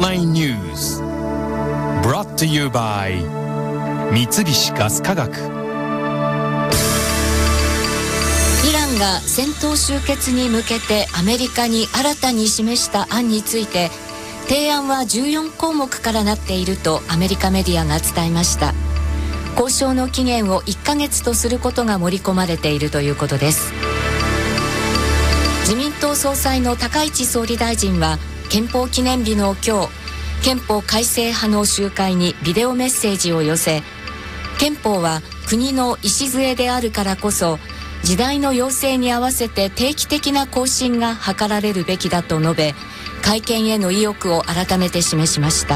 Headline News Brought to you by 三菱ガス化学。 イランが戦闘終結に向けてアメリカに新たに示した案について、提案は14項目からなっているとアメリカメディアが伝えました。交渉の期限を1ヶ月とすることが盛り込まれているということです。自民党総裁の高市総理大臣は憲法記念日の今日、憲法改正派の集会にビデオメッセージを寄せ、憲法は国の礎であるからこそ時代の要請に合わせて定期的な更新が図られるべきだと述べ、改憲への意欲を改めて示しました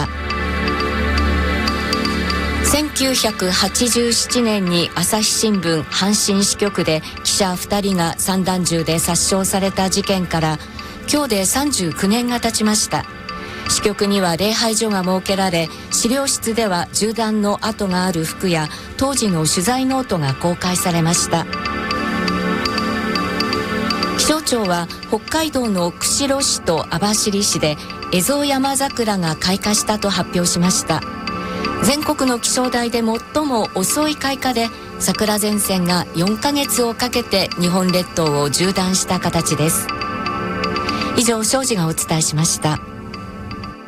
。1987年に朝日新聞阪神支局で記者2人が散弾銃で殺傷された事件から今日で39年が経ちました。支局には礼拝所が設けられ、資料室では銃弾の跡がある服や当時の取材ノートが公開されました。気象庁は北海道の釧路市と網走市でエゾヤマザクラが開花したと発表しました。全国の気象台で最も遅い開花で、桜前線が4ヶ月をかけて日本列島を縦断した形です。以上、庄司がお伝えしました。